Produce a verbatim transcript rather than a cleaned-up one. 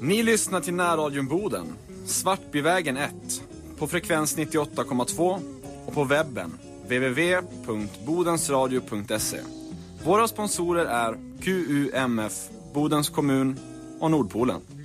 Ni lyssnar till Närradion Boden, Svartbyvägen ett, på frekvens nittioåtta komma två och på webben w w w punkt bodensradio punkt se. Våra sponsorer är Q U M F, Bodens kommun och Nordpolen.